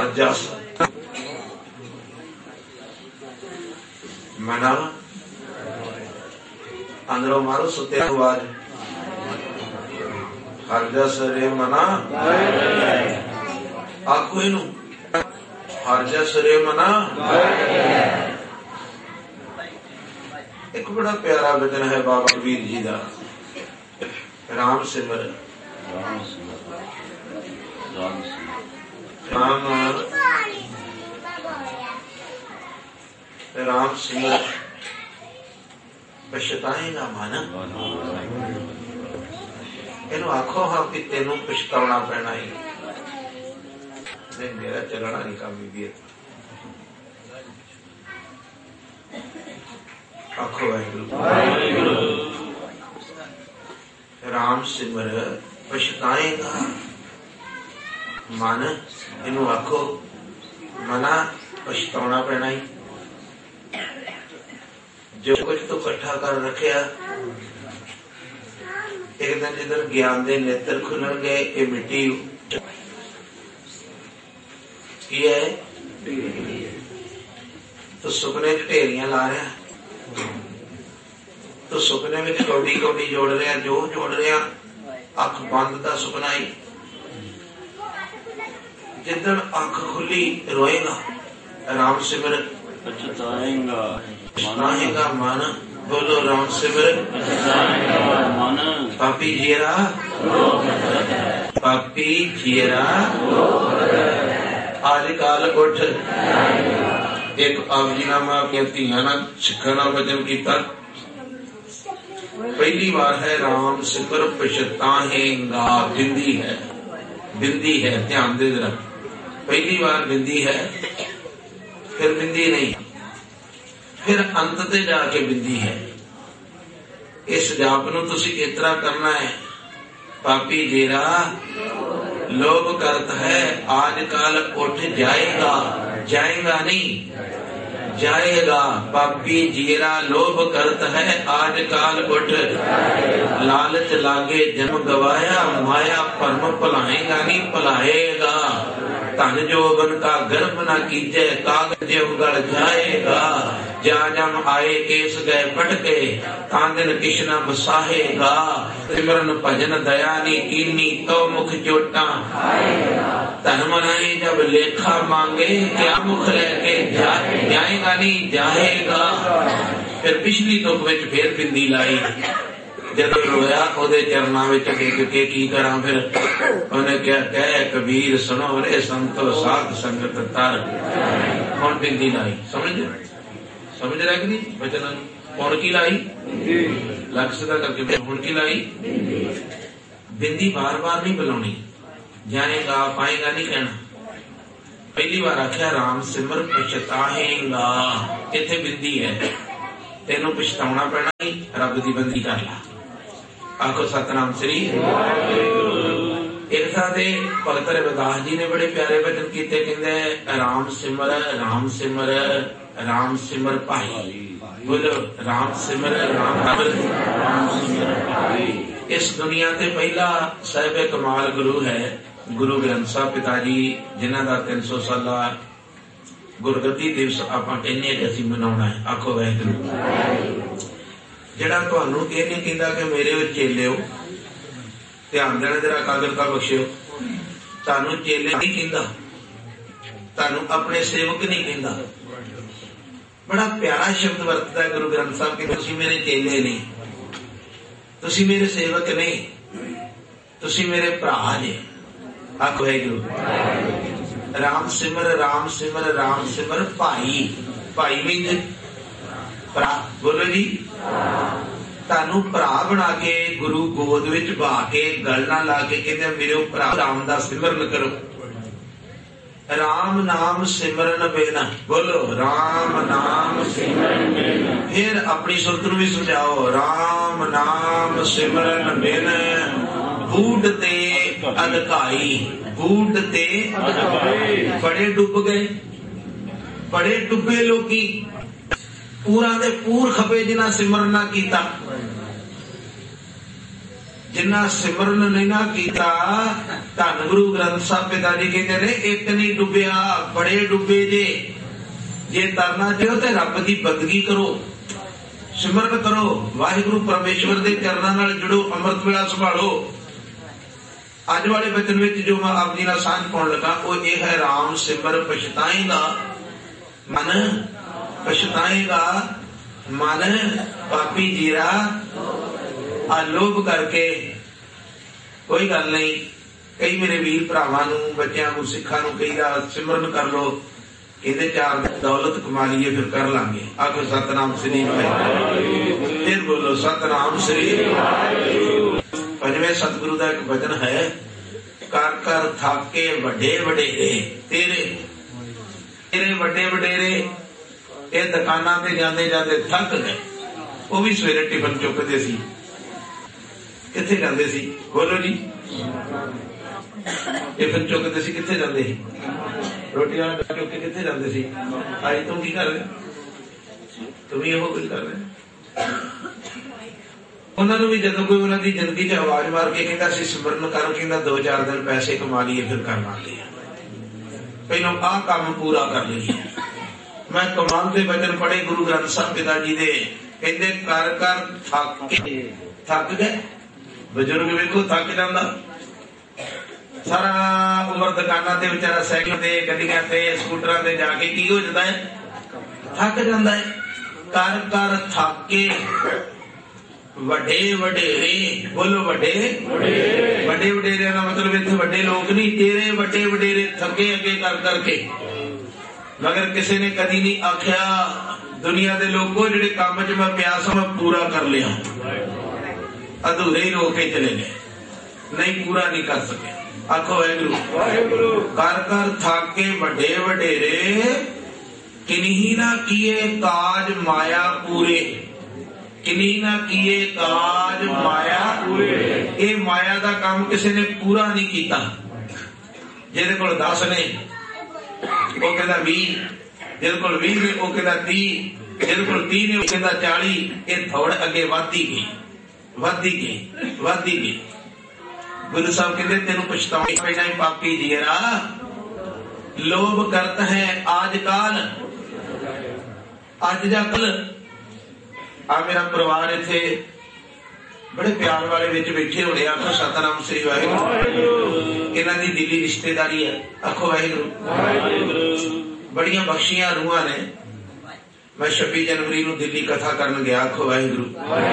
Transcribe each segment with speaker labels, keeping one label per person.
Speaker 1: हर जस मना अंदरों मारो सुते आवाज हर जस रे मना आखो इनू हर जस रे मना। एक बड़ा प्यारा वचन है बाबा कबीर जी का, राम सिमर राम सिमर पछताएगा मन। इनू आखो हाँ कि तेनू पछताना पैना ही नहीं, मेरा चलना नहीं काम भी। आखो वाहिगुरु राम सिमर पछताएगा मन। इनू आखो मना पछताना पैना ही। जो कुछ तो इकट्ठा कर रखिया एक दिन जिधर ज्ञान दे नेत्र खुलन गए, ये मिट्टी की है तो सुपने ढेरियां ला रहा, तो सुपने में कौड़ी कौड़ी जोड़ रहा, जो जोड़ रहा अख बंद का सुपना ही। जिदन अख खुली रोएगा राम सिमर पछताएगा मन। बोलो राम सिमर मन। पापी जीरा आज काल उठ। एक आप जी नामा अपनी धियां नाल सिखाना वचन किया। पहली बार है राम सिमर पछताएगा। बिंदी है, बिंदी है, ध्यान दे जरा। पहली बार बिंदी है, फिर बिंदी नहीं, फिर अंत ते जाके बिंदी है। इस जाप नूं तुसीं इस तरह करना है। पापी जेरा लोभ करत है आज काल उठ जाएगा, जाएगा नहीं जाएगा। पापी जीरा लोभ करत है आज काल उठ, लालच लागे जन्म गवाया, माया परम भलाएगा नहीं भलाएगा। धन जोबन का गर्भ न कीजे, कागज उगल जाएगा। जा जम आए केस गए पटके, तांदिन किशना बसाहेगा। सिमरन भजन दया नी कीनी, तो मुख चोटा धर्म नहीं जब लेखा मांगे, क्या मुख लेके जाएगा नहीं जाएगा। फिर पिछली दुख विच फिर बिंदी लाई। जब रोया ओदे चरना विच टिक के की करा, फिर उन्हें क्या कह कबीर सुनो रे संतो साध संगत तर। कौन बिंदी लाई? समझ रहा कि नहीं वचन? कौन की लाई? लक्ष्य का करके कौन की लाई? बिंदी बार बार नहीं बुलानी, जाएगा पाएगा नहीं कहना। पहली बार आख्या राम सिमर पछताएगा, इथे बिंदी है, तेनू पछताना पैना नहीं, रब दी बंदी कर ला। आखो सतनाम श्री। एक साथे भगत रविदास जी ने बड़े प्यारे वचन किए, कहते राम सिमर भाई। बोलो राम सिमर भाई। इस दुनिया ते पहला साहिब कमाल गुरु है गुरु ग्रंथ साहब पिताजी, जिन्हां दा 300 साला गुरगद्दी दिवस आपां कहने असीं मनाउणा है। आखो वाहिगुरू। जिहड़ा तुहानूं ये नहीं कहंदा कि मेरे चेलिओ, ध्यान देना जरा, कागरता बख्शिओ। तुहानूं चेले नहीं कहंदा, तुहानूं अपने सेवक नहीं कहंदा। बड़ा प्यारा शब्द वरतदा है गुरु ग्रंथ साहब कि तुसीं मेरे चेले नहीं, तुसीं मेरे सेवक नहीं, तुसीं मेरे भरा जे। आखो वाहिगुरू। राम सिमर भाई। भाई मीन भरा। बोलो जी। तानू भरा बना के गुरु गोद विच बहा के गल ना ला के कहते मेरे भरा राम दा सिमरन करो। राम नाम सिमरन बिन। बोलो राम नाम सिमरन बिन। फिर अपनी सुरत नूं भी समझाओ। राम नाम सिमरन बिन बूढ़ ते अधकाई। बूढ़ ते बड़े डुब गए, बड़े डुबे लोगी, पूरा दे पूर खपे जिन्हां सिमरन ना कीता। जिन्ना सिमरन नहीं ना कीता, धन गुरु ग्रंथ साहब पिता जी कहते ने एक नहीं डुबिया बड़े डुबे जे तरना चाहो तो रब की बंदगी करो, सिमरन करो, वाहिगुरु परमेश्वर के चरणों नाल जुड़ो, अमृत वेला संभालो। अज वाले वचन में जो मैं आप जी नाल सांझ पाउण लगा वो ये है, राम सिमर पछताएगा मन, पछताएगा मन पापी जीरा लोभ करके। कोई गल नहीं, कई मेरे वीर भरावां नूं बच्चों नूं सिखां नूं कहीदा सिमरन कर लो, कहते चार दौलत कमा लीए फिर कर लांगे। आखो सतनाम श्री वाहिगुरू, फिर बोलो सतनाम श्री। पंजवें सतगुरु का एक वचन है, कर कर थाके वड्डे वडेरे तेरे, तेरे वड्डे वडेरे। ये दुकानां ते जांदे जांदे थक गए, वो भी सवेरे टिफन चुकते सी, किथे जांदे सी बोलो जी, टिफन चुकते सी किथे जांदे सी, रोटी वाला चुक के किथे जांदे सी। आज तुम की कर रहे, तुम ही कुछ कर रहे। उन्होंने भी जदों कोई उन्होंने जिंदगी च आवाज मार के कहता सी सिमरन कर, कहता 2-4 दिन पैसे कमा लिए फिर कर लांगे, पहलों आ काम पूरा कर लीए। मैं कमाल के वचन पढ़े गुरु ग्रंथ साहब पिता जी दे, कहते कर कर थक गए। बजुर्ग वेखो थक जाता, सारा उम्र दुकाना ते बेचारा साइकिल ते गड्डियां ते स्कूटरां ते जाके की हो जाता है, थक जाता है। कर कर थाके वड्डे वडेरे, बोलो वड्डे वड्डे वडेरे का मतलब इत्थे वड्डे लोग नहीं, तेरे वड्डे वडेरे थके अगे कर करके। मगर किसी ने कदी नहीं आख्या दुनिया के लोगों जिहड़े काम च मैं प्यास मैं पूरा कर लिया, अधूरे ही रोक के चले गए, नहीं पूरा नहीं कर सके। आखो वाहिगुरू, कर कर थाके वड्डे वडेरे, किन्हीं ना किए काज माया पूरे, किन्हीं ना किए काज माया पूरे। ये माया का काम किसी ने पूरा नहीं किया। जिहदे कोल 10 ने वो कहता 20, जिहदे कोल 20 ने वो कहता 30, जिहदे कोल 30 ने वो कहता 40। ये थोड़ अगे वधदी गई, वधदी गई, वधदी गई। गुरु साहब कहते तेनू पछतावा पैना ही पापी जीरा, लोभ करत है आजकल, अज जा कल। आ मेरा परिवार इथे बड़े प्यार वाले विच बैठे होने, आखो सतनाम श्री वाहिगुरू। इन्हां दी दिली रिश्तेदारी है, आखो वाहिगुरू। बड़ियां बख्शियां रूहां ने। मैं 26 जनवरी नूं दिल्ली कथा करन गया, आखो वाहिगुरू।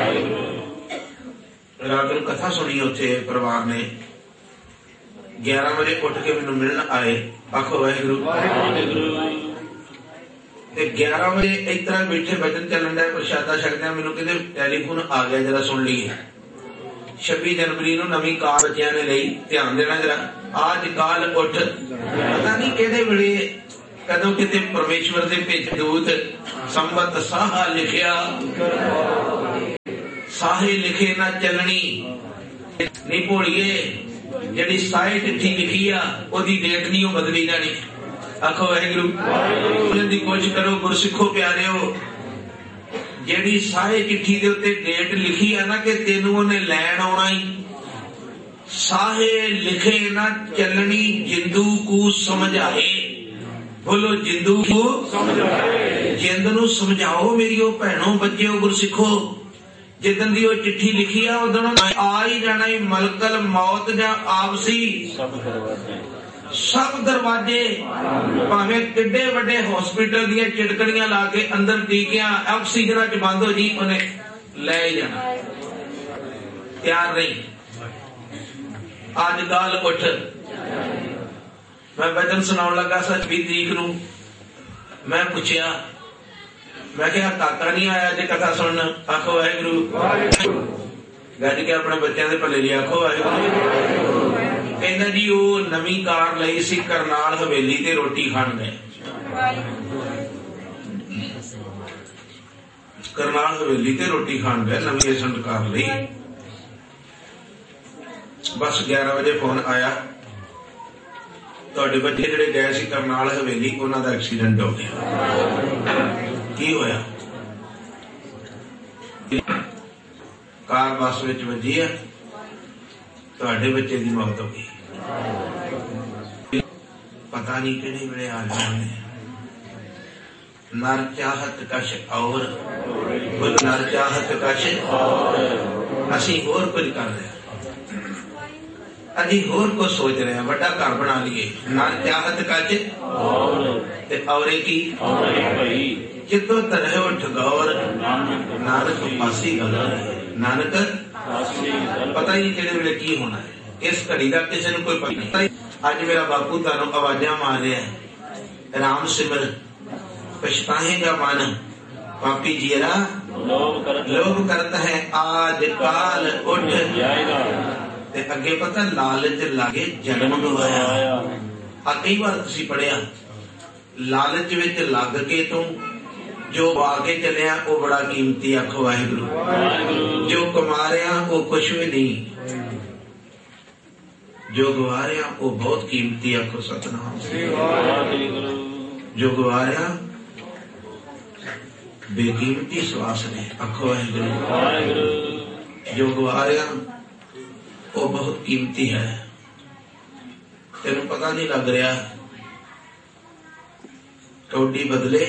Speaker 1: रात नूं कथा सुनी उत्थे परिवार ने, 11 बजे उठ के मैनूं मिलण आए, आखो वाहिगुरू। 11 बजे इस तरह बैठे वचन चलन डा, प्रशादा छकदे मैनूं कहंदे टेलीफोन आ गया, जरा सुन लीए। 26 जनवरी नूं नवीं कार बच्चिआं ने लई, ध्यान देना जरा। आज काल उठ, पता नहीं किहड़े वेले कदों किते परमेश्वर दे भेजे दूत संबत साहा लिखिया, साहे लिखे ना चलनी नहीं भोलिए। जिहड़ी साहे चिट्ठी लिखी आ ओदी डेट नहीं बदली जानी। आखो वाहिगुरू दी कोशिश करो गुरसिखो प्यारिओ, जेड़ी साहे चिट्ठी दे उत्ते डेट लिखी है ना कि तेनू उन्हें लैण आउणा ही, साहे लिखे ना चलनी जिंदू को समझाए। बोलो जिंदू को समझाए, जिंद नू समझाओ मेरियो भैणों बच्चेओ गुरसिखो। जिदन दी ओह चिट्ठी लिखी है उदन आ ही जाना ही मलकल मौत जां आपसी सब दरवाजे, भावें किड्डे वड्डे हॉस्पिटल दी चिटकड़ियां ला के अंदर टीकियां ऑक्सीजन च बंद हो जी, उन्हें ले ही जाना, तैयार नहीं। आज कल उठ, मैं वचन सुनाउण लगा 26 तरीक नूं, मैं पूछया, मैं क्या काका नहीं आया अज कथा सुनन? आखो वाहिगुरू। गज के अपने बच्चों के भले लिए आखो वाहिगुरू। कहना जी वो नवी कार लई सी, करनाल हवेली ते रोटी खाण गए, करनाल हवेली ते रोटी खाण गए, नवी एसेंट कार लई। बस 11 बजे फोन आया, तुहाडे बच्चे जिहड़े गए सी करनाल हवेली उन्हां दा एक्सीडेंट हो गया। की होया? कार बस विच वजी है, ਤੁਹਾਡੇ ਬੱਚੇ ਦੀ मौत हो गई। पता नहीं किहड़े वेले आ जाने। नर चाहत कश और बोल, नर चाहत कश असी होर कुछ कर रहे हैं, अभी होर कुछ सोच रहे हैं, बड़ा घर बना लिए। नर चाहत कश और की कितो तरह उठ गौर नानक पासी गल। नानक पता ही नहीं किहड़े वेले की होना है, इस घड़ी का किसी को कोई पता नहीं। अज मेरा बापू तुहानू आवाजा मार रहा है, राम सिमर पछताएगा मन पापी जीरा लोभ करता है आज काल उठ जाएगा। ते अगे पता लालच लागे जन्म गवाया। कई बार तुसी पढ़िया लालच विच लग के तू जो आके चलिया वो बड़ा कीमती। आखो वाहिगुरू। जो कमा रहा वो कुछ भी नहीं, जो गवा रहा वो बहुत कीमती। आखो सतनाम। जो गवा रहा बेकीमती श्वास ने। आखो वाहिगुरू। जो गवा रहा वो बहुत कीमती है। तेन पता नहीं लग रहा कौडी बदले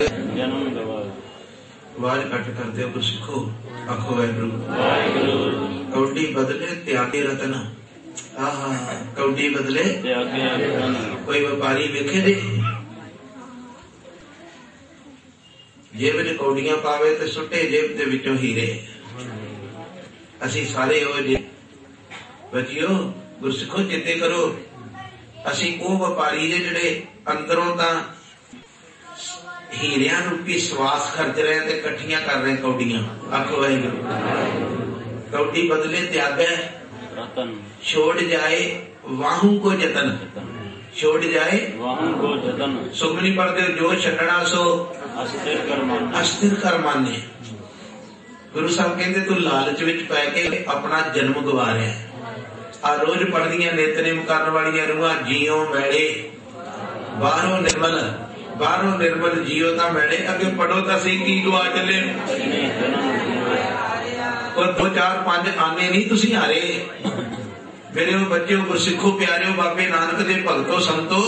Speaker 1: आवाज कट कर दे कुछ सीखो। आखो वाहिगुरू। कौडी बदले त्यागे रतन। कौडी बदले कोई व्यापारी वेखे दे जेब च कौडियां पावे ते सुटे जेब दे विचों हीरे। असी सारे हो जे बचियो गुरसिखो चेते करो, असी वो व्यापारी जे जिहड़े अंदरों तां हीरियां रूपी सवास खर्च रहे ते कट्ठियां कर रहे कौडियां। आखो वाहिगुरू। कौडी बदले त्याग छोड़ जाए वाहू को जतन। छोड़ जाए वाहू को जतन। सुखमनी पढ़ते जो छड़ना सो अस्थिर कर माने। गुरु साहब कहते तू लालच विच पै के अपना जन्म गवा रहा है। आ रोज पढ़दियां नितनेम करन वालियां रूहां जियो मैले बाहरों निर्मल, बाहरों निर्मल जियो ता मैले। अगे पढ़ो तां सही की गवा चले। और 2 4 5 आने नहीं तुसी हारे मेरे बच्चे गुरसिखो प्यारे बाबे नानक दे भगतो संतो।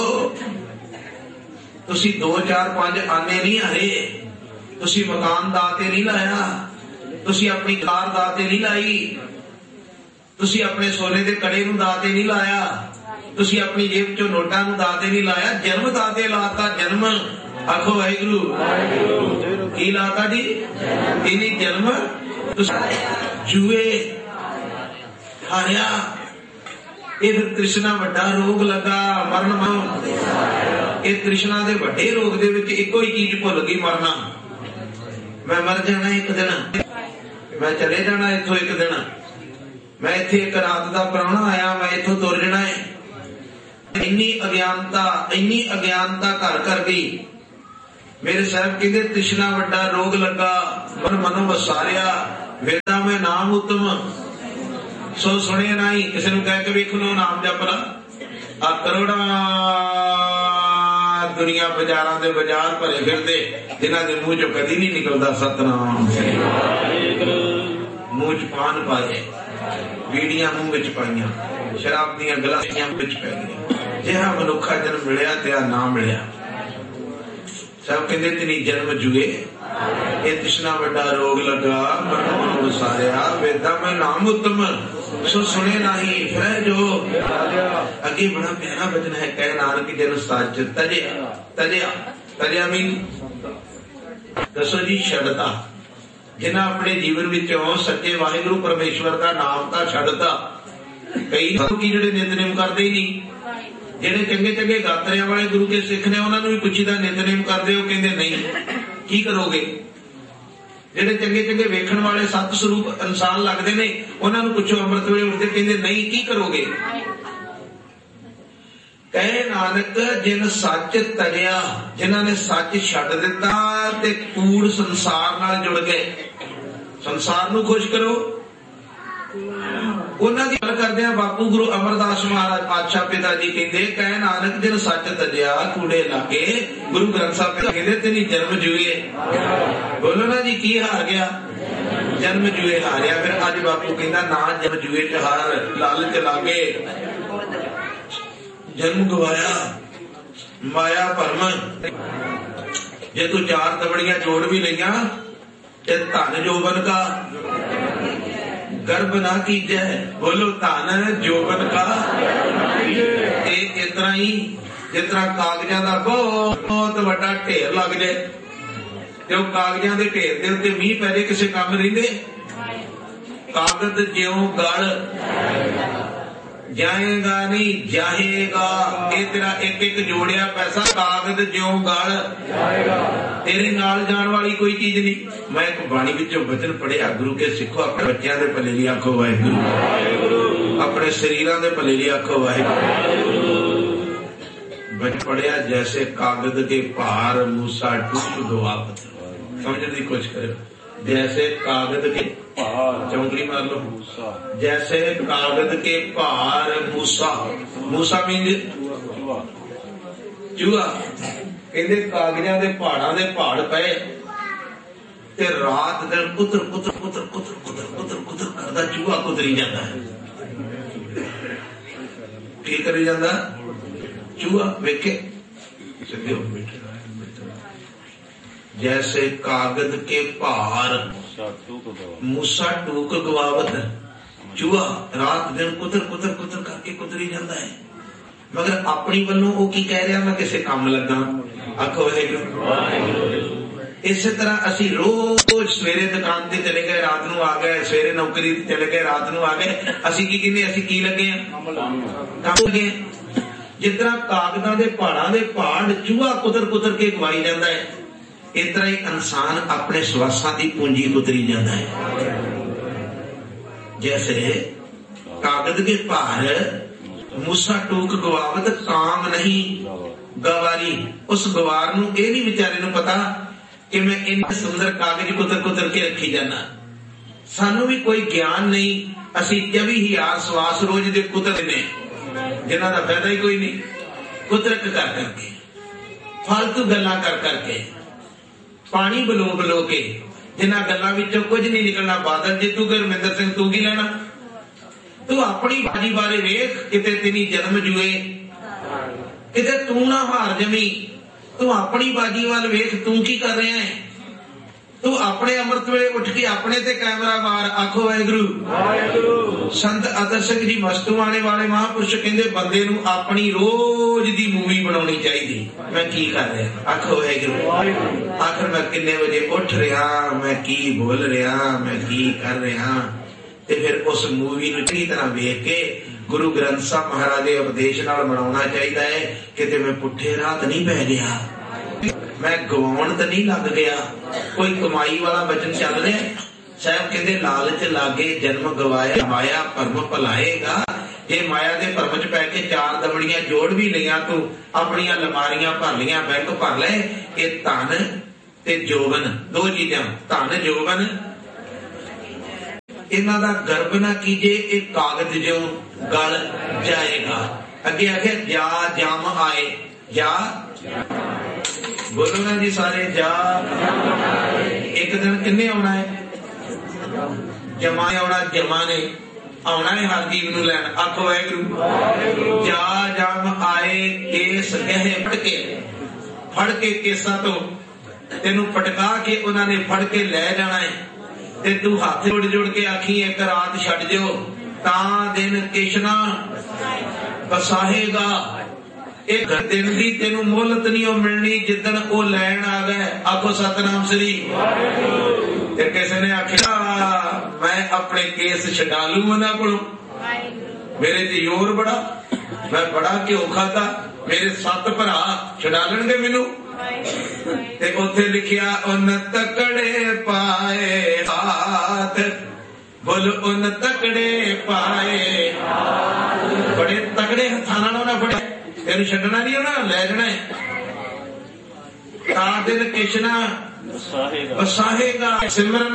Speaker 1: तुसी 2 4 5 आने नहीं हारे। तुसी मकान दाते नहीं लाया, तुसी अपनी कार दाते नहीं लाई, तुसी अपने सोने दे कड़े नूं दाते नहीं लाया, तुसी अपनी जेब चो नोटा नूं दाते नहीं लाया। जन्म दाते लाता। जन्म आखो वाहिगुरू। की लाता जी इनी जन्म। जुए हारिया ये फिर तृष्णा वड्डा रोग लगा मरण। ये तृष्णा दे वड्डे रोग दे विच इको ही चीज भुल गई मरना। मैं मर जाना एक दिन, मैं चले जाना इथों एक दिन, मैं इत्थे एक रात दा प्राहुणा आया, मैं इथों तुर जाना है। इन्नी अज्ञानता घर कर गई। मेरे साहब कहते तृष्णा वड्डा रोग लगा मन मनो वसारिया। वेदा में नाम उत्तम सो सुने नहीं। किसी ने कह के वेख लो नाम जप ला। आ करोड़ा दुनिया बाजारां दे बाजार भरे फिरदे जिन्हां दे मुंह चों कदी नहीं निकलदा सतनाम। मुंह च पान पाए, बीड़ियां मुंह विच पाईयां, शराब दीयां गलासियां विच पै गईयां। जिहा मनुखा जन्म मिलिया ते ना मिलिया। सब कहते तेरी जन्म जुए ये तृष्णा वड्डा रोग लगा मन वसारिया। वेदा में नाम उत्तम सो सुने नहीं फिर जो। अगे बड़ा प्यारा वचन है, कह नानक जन सच तजया। तजया तजया मीन दसो जी छड़ता। जिन्हें अपने जीवन विचों सच्चे वाहिगुरु परमेश्वर का नाम का छड़ता। कई लोग जिहड़े नितनेम करते ही नहीं। जिहड़े चंगे चंगे गातरियां वाले गुरु के सिख ने उन्होंने भी पुछीदा नितनेम करदे हो, कहंदे नहीं। की करोगे? जिहड़े चंगे चंगे वेखण वाले सत स्वरूप इंसान लगदे ने उन्होंने पुछो अमृत वेले उठदे कहंदे नहीं। की करोगे? कहे नानक जिन सच तरिया, जिन्हां ने सच छड्ड दिता ते कूड़ संसार नाल जुड़ गए। संसार नूं खुश करो। उन्हां दी गल करदे आ बापू गुरु अमरदास महाराज पातशाह पिता जी कहंदे कह नानक जिन सच तजिया कूड़े लागे। गुरु ग्रंथ साहिब कहंदे तेरी जन्म जुए। बोलो ना जी की हार गया? जन्म जुए हारिया। फिर अज बापू कहता ना जन्म जुए च हार, लालच लागे जन्म गवाया माया भरम। जे तू 4 तबड़ियां जोड़ भी लिया ते धन जोबन का गर्भ ना कीजे। बोलो धन जोबन का। इतना ही जितना कागजां दा बहुत वड्डा ढेर लग जाए ते ओह कागजां दे ढेर दे उत्ते मींह पै जाए किसी काम रहिंदे। कागज ज्यों गल जाएगा नहीं जाएगा। ये तेरा एक एक जोड़िया पैसा कागज ज्यों गल तेरे नाल जान वाली कोई चीज नहीं। मैं एक बाणी विचों वचन पढ़िया, गुरु के सिखो अपने बच्चों के भले लिए आखो वाहिगुरू, अपने शरीरों के भले लिए आखो वाहिगुरू। बच पढ़िया जैसे कागज के भार मूसा टूट दुआवत। समझने की कोशिश करो। जैसे कागज के चौंकड़ी मार लो। जैसे कागज के भार मूसा, मूसा मीन चूहा। कहते कागजां दे पहाड़ां दे पहाड़ पे ते रात दिन कुतर कुतर कुतर कुतर कुतर कुतर कुतर करदा चूहा कुतरी जाता है। की करी जाता चूहा वेखे सीधे हो बैठे। जैसे कागज के भार मूसा टूक गवावत। चूहा रात दिन कुतर कुतर कुतर करके कुतरी जाता है, मगर अपनी वालों वो की कह रहा मैं किसी काम लगा। आखो वाहिगुरू। इस तरह असी रोज सवेरे दुकान ते चले गए, रात नूं आ गए, सवेरे नौकरी ते चले गए, रात नूं आ गए। असी की कहने असी की लगे काम लगे। जितना कागजां दे पहाड़ां दे पहाड़ चूहा कुतर कुतर के गवाई जाता है, इस तरह ही इंसान अपने श्वासां की पूंजी कुतरी जाता है। जैसे कागज के भार मूसा टूक गवावत काम नहीं गवारी। उस गवार नूं ये नहीं बेचारे नूं पता कि मैं इन सुंदर कागज कुतर कुतर के रखी जाना। सानू भी कोई ज्ञान नहीं। असी 24,000 सवास रोज दे कुतर ने जिन्हां दा फायदा ही कोई नहीं। कुतरक कर करके, फालतू गल्लां कर करके, पानी बलो बलो के, जिन्हां गल्लां विचों कुछ नहीं निकलना। बादल जी तू गुरमिंदर सिंह तू की लेना। तू अपनी बाजी बारे वेख, किते तेरी जन्म जुए, किते तू ना हार जमी। तू अपनी बाजी वाल वेख, तू की कर रहा है। तू अपने अमृत वेले उठ के अपने ते कैमरा मार। आखो वाहिगुरू। संत अतर सिंह जी मस्तूआणे वाले महापुरुष कहंदे बंदे नूं अपनी रोज दी मूवी बनाउणी चाहिदी। मैं की कर रहा, आखो वाहिगुरू। आखिर मैं किन्ने बजे उठ रहा, मैं की बोल रहा, मैं की कर रहा। ते फिर उस मूवी नूं चंगी तरह वेख के गुरु ग्रंथ साहब महाराज दे उपदेश नाल बनाउणा चाहिदा है। किते मैं पुठे राह ते नहीं पै गया, मैं गवाउण तो नहीं लग गया। कोई कमाई वाला वचन चल रहा है। साहब कहते लालच लागे जन्म गवाया माया भरम भुलाएगा। ये माया के भरम च पै के 4 दबड़ियां जोड़ भी लिया, तू अपनी लमारियां भर लिया, बैंक भर ले। ये धन ते जोबन दो चीजां, धन जोबन इन्हां दा गर्भ ना कीजे, एक कागज जो गल जाएगा। अगे आखे जा जम आए, जा बोलो ना जी सारे, जा एक दिन किन्ने आना है, जमा ने आना, जमा ने आना है हरदीप नूं लैण। आखो वाहिगुरू। जा जम आए केस गहे फड़ के केसां तो तेनू पटका के उन्होंने फड़ के लै जाना है। ते तू हाथ जोड़ जोड़ के आखी एक रात छड़ जो, तां दिन किशना बसाहेगा। एक दिन की तेनू मोहलत नहीं मिलनी जिदन वो लैन आ गए। आखो सतनाम श्री। किसी ने आखिया मैं अपने केस छड़ा लू उन्होंने को, मेरे च जोर बड़ा, मैं बड़ा घ्यो खाता, मेरे 7 भरा छड़ा लेंगे मैनू। उथे लिखिया उन तकड़े पाए हाथ, बोल उन तकड़े पाए, बड़े तगड़े हथा उन्हें फड़े, तेन छड़ना नहीं होना, लै जाना है। ता दिन किशना बसाहेगा। सिमरन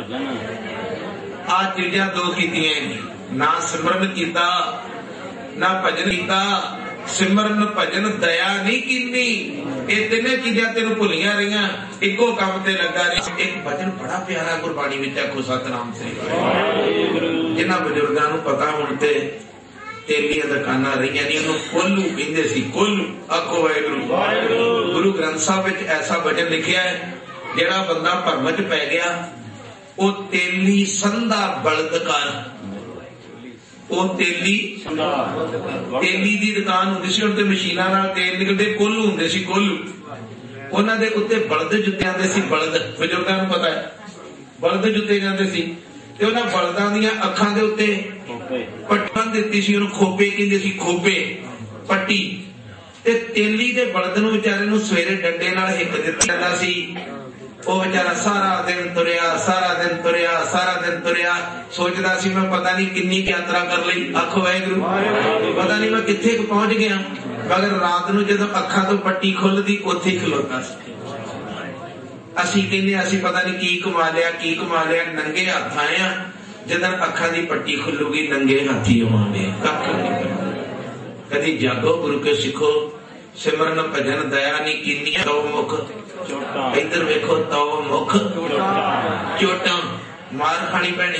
Speaker 1: आ चीजा 2 कीतियां, ना सिमरन किया ना भजन किया, सिमरन भजन दया नहीं कीनी, ये तीनों चीजा तेन भुलिया रही, इको काम ते लगा रही। एक भजन बड़ा प्यारा गुरबाणी विच आखो सतनाम श्री वाहिगुरू। जिन्हां बजुर्गां नूं पता हुण ते तेलियां दुकानां रहियां नहीं, उन्होंने कोल्लू कहंदे सी, कोल्लू। आखो वाहिगुरू। गुरु ग्रंथ साहिब विच ऐसा भजन लिखिया है, जिहड़ा बंदा भरम च पै गया वो तेली संधा बलद कर, वो तेली दी दुकान हुंदी सी, हुण ते मशीनां नाल तेल निकलदे, कोल्लू हुंदे सी, कोल्लू। उन्हां दे उत्ते बलद जुत्ते आंदे सी, बलद बजुर्गां नूं पता है बलद जुत्ते जांदे सी, ते उन्हां बलदां दीयां अखां दे उत्ते पट्टी दित्ती सी, उहनूं खोपे कहंदे सी, खोपे पट्टी। ते तेली दे बलद नूं विचारे नूं सवेरे डंडे नाल हिक दित्ता जांदा सी। वो बेचारा सारा दिन तुरिया, सारा दिन तुरिया, सारा दिन तुरिया, सोचदा सी मैं पता नहीं किन्नी यात्रा कर लई। आखो वाहिगुरू। पता नहीं मैं कित्थे पहुंच गया, मगर रात नूं जदों अखां तो पट्टी खुलदी उत्थे ही खलोता सी। असीं कहंदे असीं पता नहीं की कमा लिया, की कमा लिया, नंगे हत्थ आए आ, जदों अखां दी पट्टी खुलूगी नंगे हाथी आवांगे। कख नहीं। कदी जागो गुरु के सिखो, सिमरन भजन दया नहीं कीनी, तो मुख इधर वेखो, तो मुख चोटा मार खानी पैनी।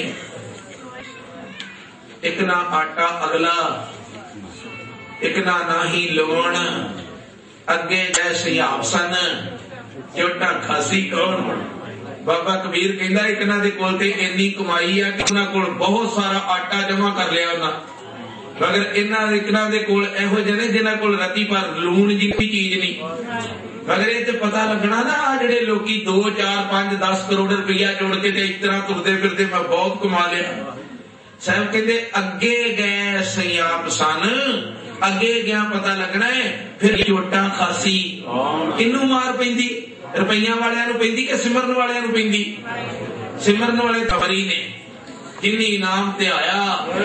Speaker 1: एक ना आटा अगला, एक ना ही लूण, अगे जैसे हिसाब सन, चोटा खासी कौन। बाबा कबीर कहंदा एक ना दे कोल ते इन्नी कमाई है कि उन्हां कोल बहुत सारा आटा जमा कर लिया उन्हां, मगर इन्हां दे कोल इहो जिहे ने जिन्हां कोल रत्ती पर लूण जी कोई चीज नहीं। मगर ये पता लगना ना, जेडे लोकी 2, 4, 5, 10 करोड़ रुपया जोड़ के इस तरह तुरदे फिरदे मैं बहुत कमा लिया। साहब कहते अगे गए सयाप सन, अगे गया पता लगना है, फिर चोटा खासी किनू मार पैंदी, रुपया वालियां नूं पैंदी कि सिमरन वालियां नूं पैंदी? सिमरन वाले खबरी ने, जिन्नी इनाम ते आया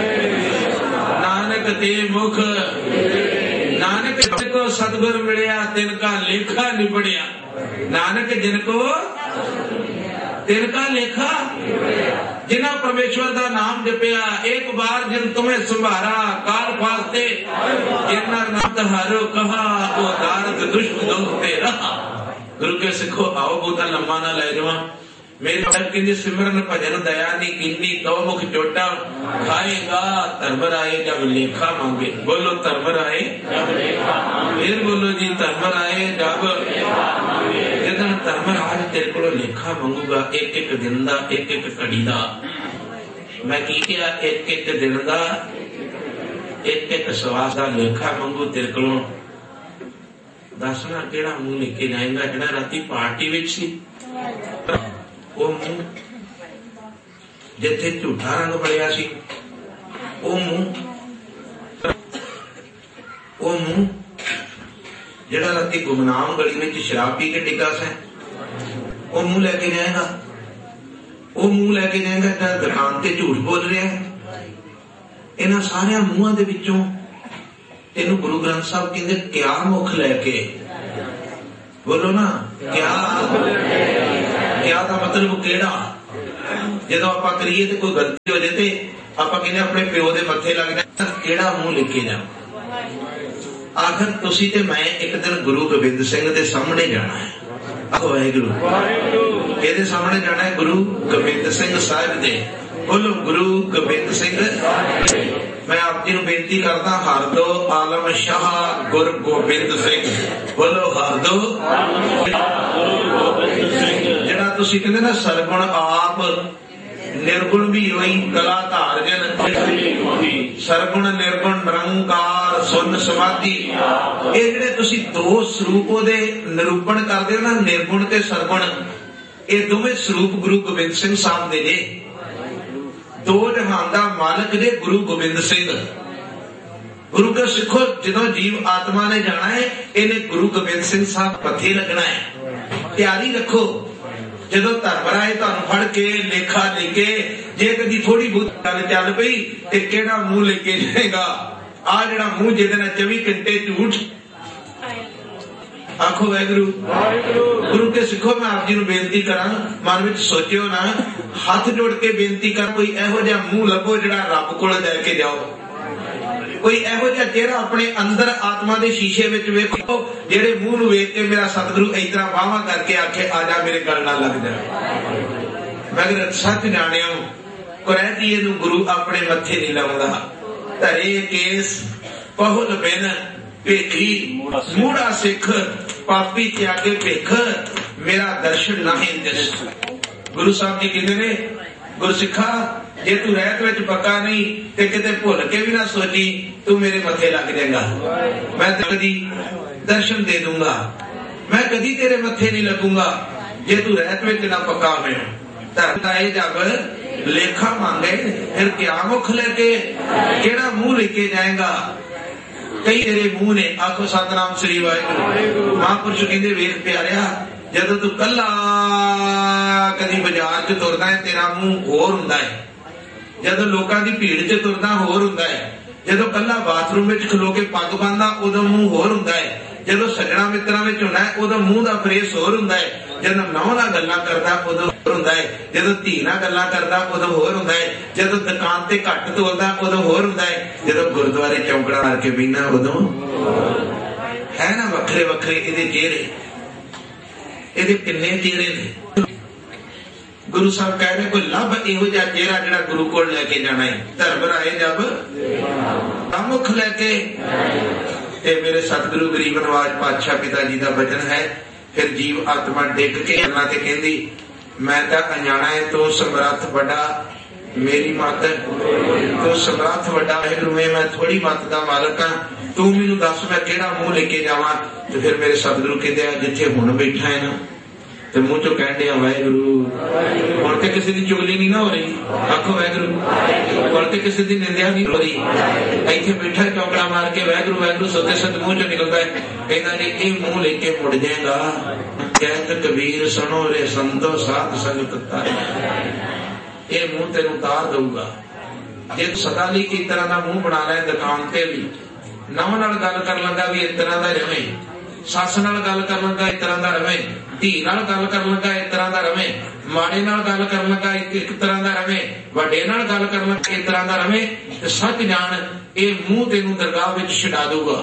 Speaker 1: नानक ते मुख, नानक जिनको सतगुर मिलिया तिनका लेखा निबड़िया। नानक जिनको तिनका लेखा, जिन्हें परमेश्वर का नाम जपिया, एक बार जिन तुम्हें संभारा काल फास्ते, जिन्ना नाम तहारो कहा वो दारद दुष्ट दोस्ते रहा। गुरु के सिखो आओ बहुता लम्बा ना ले जावा। मेरे कहते सिमरन भजन दया नहीं कीनी, तो मुख चोटा खाएगा धर्म राय जब लेखा मांगे। बोलो धर्म राय, फिर बोलो जी धर्म राय जब, जदों धर्म राज तेरे को लेखा मंगूगा, एक एक दिन का, एक एक घड़ी का। मैं की किया, एक एक दिन का, एक एक श्वास का लेखा मंगू तेरे को। दसना केड़ा मुंह लेके जाएगा, जेड़ा राती पार्टी विच सी, वो मुंह जिथे झूठा रंग पड़िया सी, वो मुंह जेड़ा राती गुमनाम गली में शराब पी के डिगा सा, वो मुंह लेके जाएगा। वो मुंह लेके जाएगा जहाँ दुकान ते झूठ बोल रहा है। इन्हां सारे मुंहां दे विचों तेनू गुरु ग्रंथ साहब कहंदे क्या मुख लैके, बोलो ना क्या का मतलब केड़ा। जो आप करिए तो कोई गलती हो जाए तो आप कहने अपने प्यो के मथे लग जाए, केड़ा मुंह लेके जा। आखिर तुसी ते मैं एक दिन गुरु गोबिंद सिंह के सामने जाना है। वाहिगुरू के सामने जाना है, गुरु गोबिंद सिंह साहिब दे। बोलो गुरु गोबिंद सिंह। मैं आप जी बेनती करता, हर दो आलम शाह गुरु गोबिंद सिंह। बोलो हर दो। जिहड़ा तुसी कहंदे ना सरगुण आप निर्गुण भी होई कला धार जन, सरगुण निर्गुण निरंकार सुन समाधि, ये जिहड़े तुसी दो स्वरूप दे निरूपण करदे हो ना, निर्गुण ते सरगुण, ये दोवें स्वरूप गुरु गोबिंद सिंह साहब दे जे। दो जहान दा मालिक जे गुरु गोबिंद सिंह। गुरु के सिखो जो जीव आत्मा ने जाना है, इन्हें गुरु गोबिंद सिंह साहब पथे लगना है। तैयारी रखो, जो धर्म राय तुहानू फड़ के लेखा लेके जे कदी थोड़ी बहुत गल चल पई ते केड़ा मुंह लेके जाएगा। आ जिहड़ा मुंह जिहदे नाल 24 घंटे झूठ। आखो वाहिगुरू। गुरु के सिखो मैं आप जी नूं बेनती करा, मन विच सोचियो ना, हाथ जोड़ के बेनती कर, कोई इहो जिहा मुंह लभो जिहड़ा रब कोल लैके जाओ। कोई इहो जिहा चेहरा अपने अंदर आत्मा के शीशे विच वेखो जेड़े मूँह नूं वेख के मेरा सतगुरु इस तरह बाहां करके आखे आ जा मेरे गल ना लग जा। मगर सच जाणियो कुरैतीए नूं गुरु अपने मत्थे नहीं लाउंदा। धरे केस पहुल बिन भेखी मूड़ा सिख पापी त्यागे भिख मेरा दर्शन नाहीं दिस। गुरु साहब जी कहते ने गुरसिखा जे तू रहत विच पक्का नहीं ते किते भुल के भी ना सोची तू मेरे मथे लग जाएगा, मैं कदी दर्शन दे दूंगा, मैं कदी तेरे मथे नहीं लगूंगा जे तू रहत विच ना पक्का होवे। धरताए जब लेखा मांगे फिर क्या मुख लेके केड़ा मुंह लेके जाएगा। कई तेरे मुंह ने आखो सतनाम श्री वाहिगुरू। महापुरुष कहंदे वेख प्यारिया जदों तू कला कदी बाजार च तुरदा है तेरा मुंह होर हुंदा है, जदों लोकां दी भीड़ च तुरदा होर हुंदा है, जदों कला बाथरूम विच खलो के पग पांदा उदों मुंह होर हुंदा है, जदों सजणा मित्रां विच हुंदा है उदों मुंह दा फेस होर हुंदा है, जदों नौं नाल गल्लां करदा उदों होर हुंदा है, जदों धी नाल गल्लां करदा उदों होर हुंदा है, जदों दुकान ते घट तोलदा उदों होर हुंदा है, जदों गुरुद्वारे चौंकड़ा मार के बीना उदों है ना। वखरे वखरे इहदे चेहरे, इहदे किन्ने चेहरे ने। गुरु साहब कह रहे कोई लभ इहो जिहा चेहरा जिहड़ा गुरु कोल लेके जाना है। धर्म राए जब मुख लेके ते मेरे सतगुरु गरीब नवाज पातशाह पिता जी का वचन है। फिर जीव आत्मा डिग के अल्लाह ते कहंदी मैं तां अनजाना है तू समर्थ बड़ा मेरी मत तू समर्थ वड्डा वाहिगुरू मैं थोड़ी मत दा मालक हां, तू मैनूं दस मैं किहड़ा मुंह लेके जावां। ते फिर मेरे सतगुरु कहंदे आ जिथे हुण बैठा है ना ते मुंह चों कहंदे आ वाहिगुरू। हुण ते किसी दी चुगली नहीं ना हो रही, आखो वाहिगुरू। हुण ते किसी दी निंदिया नहीं हो रही, इत्थे बैठा चौकड़ा मार के वाहिगुरू वाहिगुरू सोते सत मुंह चों निकलदा है। कहंदा जी ये मुंह लेके मुड़ जाएगा। कहत कबीर सुनो रे संतो साध संगत तारे, ये मुंह तेन उतार दूंगा। जे सदा ली इस तरह का मुंह बना ले दुकान ते भी नौं नाल गल कर लगा भी इस तरह का रवे, सस नाल गल कर लगा इस तरह का रवे, धी नाल गल कर लगा इस तरह का रवे, माड़े नाल गल कर लगा एक तरह का रवे, वड्डे नाल गल कर लगा इस तरह का रवे। सच जान ये मुंह तेनू दरगाह विच छुड़ा दूगा।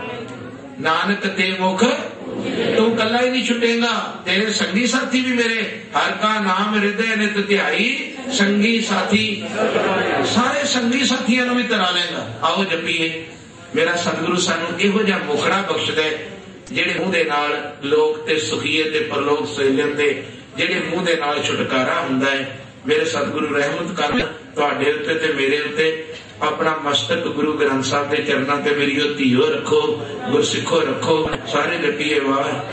Speaker 1: नानक ते मुख तू कला ही नहीं छुटेगा, तेरे संगी साथी भी मेरे हर का नाम हृदय नित ध्याई संगी साथी, सारे संगी साथियों भी तरा लेगा। आओ जपीए। मेरा सतगुरु सानू इहो जिहा मुखड़ा बख्शदा है जेड़े मुंह दे नाल लोक ते सुखीए ते परलोक सहेलन दे जेड़े मुंह दे नाल छुटकारा हुंदा है। मेरे सतगुरु रहमत कर तुहाडे उत्ते ते मेरे उत्ते अपना मस्तक गुरु ग्रंथ साहब के चरणों ते मेरी धीओ रखो, गुरसिखो रखो। सारे जपीए वाह।